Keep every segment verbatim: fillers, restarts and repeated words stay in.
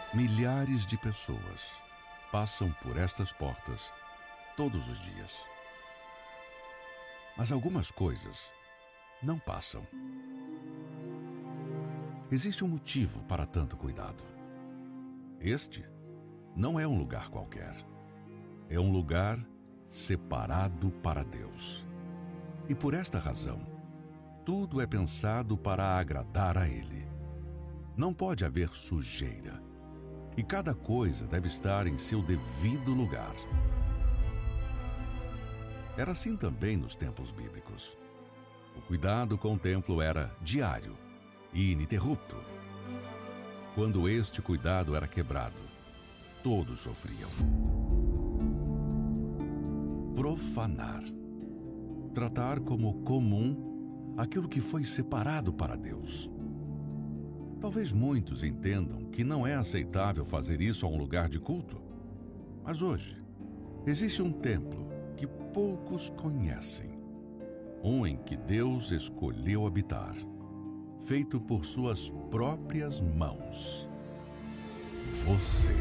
Milhares de pessoas passam por estas portas todos os dias. Mas algumas coisas não passam. Existe um motivo para tanto cuidado. Este não é um lugar qualquer. É um lugar separado para Deus. E por esta razão, tudo é pensado para agradar a Ele. Não pode haver sujeira. E cada coisa deve estar em seu devido lugar. Era assim também nos tempos bíblicos. O cuidado com o templo era diário e ininterrupto. Quando este cuidado era quebrado, todos sofriam. Profanar. Tratar como comum aquilo que foi separado para Deus. Talvez muitos entendam que não é aceitável fazer isso a um lugar de culto. Mas hoje, existe um templo que poucos conhecem. Um em que Deus escolheu habitar, feito por suas próprias mãos. Você.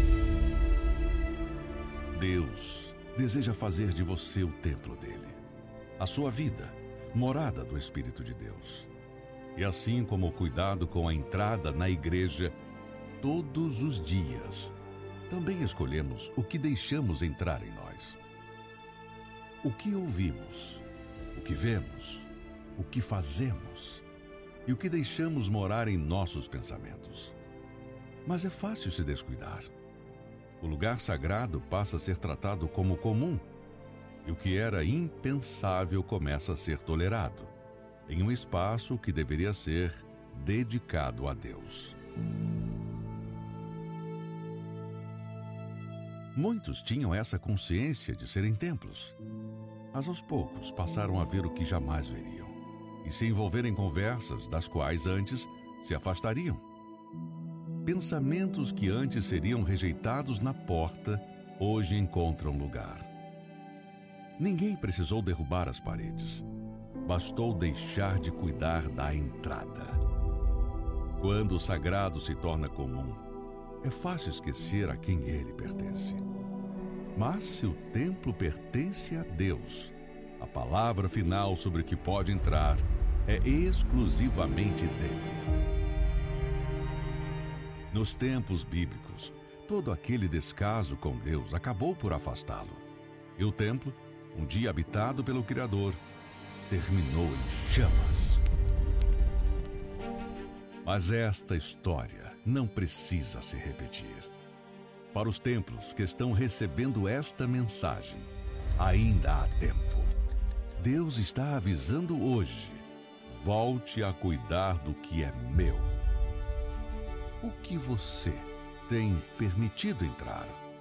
Deus deseja fazer de você o templo dele. A sua vida, morada do Espírito de Deus. E assim como o cuidado com a entrada na igreja, todos os dias, também escolhemos o que deixamos entrar em nós. O que ouvimos, o que vemos, o que fazemos e o que deixamos morar em nossos pensamentos. Mas é fácil se descuidar. O lugar sagrado passa a ser tratado como comum, e o que era impensável começa a ser tolerado, em um espaço que deveria ser dedicado a Deus. Muitos tinham essa consciência de serem templos, mas aos poucos passaram a ver o que jamais veriam e se envolver em conversas das quais antes se afastariam. Pensamentos que antes seriam rejeitados na porta, hoje encontram lugar. Ninguém precisou derrubar as paredes. Bastou deixar de cuidar da entrada. Quando o sagrado se torna comum, é fácil esquecer a quem ele pertence. Mas se o templo pertence a Deus, a palavra final sobre o que pode entrar é exclusivamente dele. Nos tempos bíblicos, todo aquele descaso com Deus acabou por afastá-lo. E o templo, um dia habitado pelo Criador, terminou em chamas. Mas esta história não precisa se repetir. Para os templos que estão recebendo esta mensagem, ainda há tempo. Deus está avisando hoje: volte a cuidar do que é meu. O que você tem permitido entrar?